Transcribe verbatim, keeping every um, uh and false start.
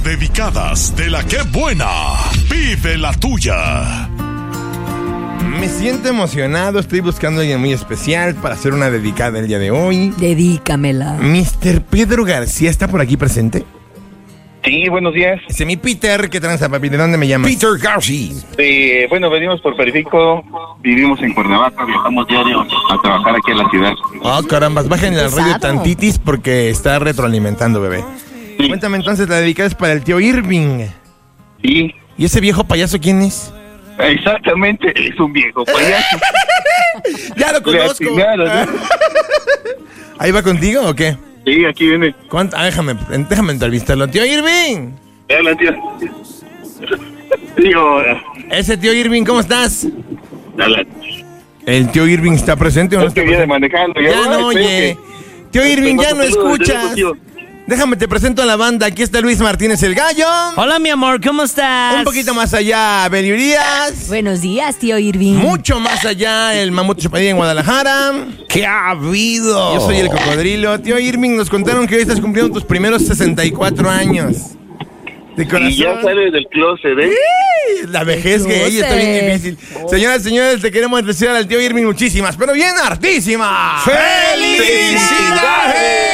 dedicadas de la que buena. Pide la tuya. Me siento emocionado, estoy buscando a alguien muy especial para hacer una dedicada el día de hoy. Dedícamela. mister Pedro García, ¿está por aquí presente? Sí, buenos días. Ese mi Peter, ¿qué tranza, papi? ¿De dónde me llamas? Peter García. Eh, bueno, venimos por Periférico, vivimos en Cuernavaca, viajamos diario a trabajar aquí en la ciudad. Oh, carambas, bájenle al radio Pesado. tantitis porque está retroalimentando, bebé. Sí. Cuéntame entonces, la dedicada es para el tío Irving. Sí, ¿Y ese viejo payaso quién es? exactamente, es un viejo payaso. Ya lo Le conozco. atinaron, ¿eh? ¿Ahí va contigo o qué? Sí, aquí viene. ¿Cuánto? Ah, déjame, déjame entrevistarlo. Tío Irving. Hola, tío. Tío, Ese tío Irving, ¿cómo estás? hola. ¿El tío Irving está presente o no Es que está viene presente? manejando. Ya va, no, espero oye. que- Tío Irving, ya no Saludos, saludos, escuchas. tío. Déjame, te presento a la banda. Aquí está Luis Martínez el Gallo. Hola, mi amor, ¿cómo estás? Un poquito más allá, Beli Urias. Buenos días, tío Irving. Mucho más allá, el Mamut Chupadilla en Guadalajara. ¿Qué ha habido? Yo soy el Cocodrilo. Tío Irving, nos contaron que hoy estás cumpliendo tus primeros sesenta y cuatro años. De corazón. Y ya sale del closet, ¿eh? La vejez Qué gay está bien closet. difícil. Señoras y señores, te queremos desear al tío Irving muchísimas, pero bien hartísimas. ¡Felicidades!